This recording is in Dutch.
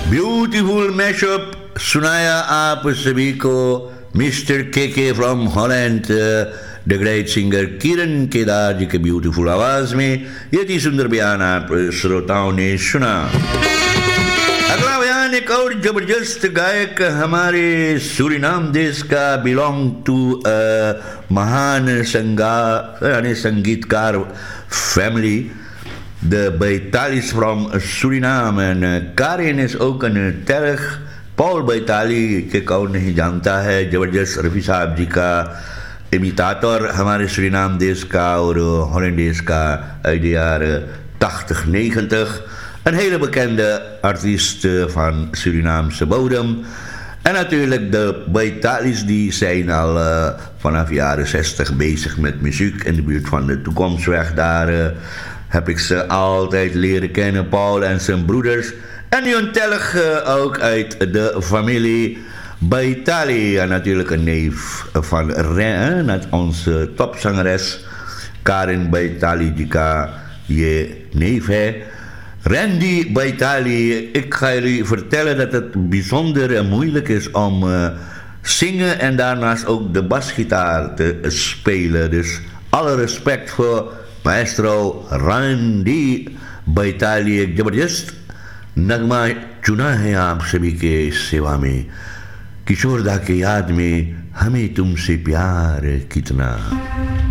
Beautiful mashup सुनाया आप सभी को मिस्टर के from Holland, the great singer किरण केदार जी के ब्यूटीफुल आवाज में ये थी सुंदर बयान आप श्रोताओं ने सुना। अगला बयान एक और जबरदस्त गायक हमारे सूरीनाम देश का बिलोंग टू महान संगीतकार family. De Beitalis from Suriname. En Karin is ook een terg. Paul Beitali, के कौन नहीं जानता है, जबरदस्त रफ़ी साहब जी का imitator हमारे सूरीनाम देश का और Hollandees का uit de jaren 80, 90. Een hele bekende artiest van Surinaamse bodem. En natuurlijk de Beitalis, die zijn al vanaf jaren 60 bezig met muziek in de buurt van de Toekomstweg. Daar heb ik ze altijd leren kennen, Paul en zijn broeders. En nu een telg ook uit de familie Beitali. En natuurlijk een neef van Ren, onze topzangeres Karin Beitali, die je neef heeft. Randy Beitali, ik ga jullie vertellen dat het bijzonder en moeilijk is om zingen en daarnaast ook de basgitaar te spelen. Dus alle respect voor maestro Randy Beitali. जबरदस्त नगमा चुना है आप सभी के सेवा में, किशोरदा के याद में हमें तुमसे प्यार कितना.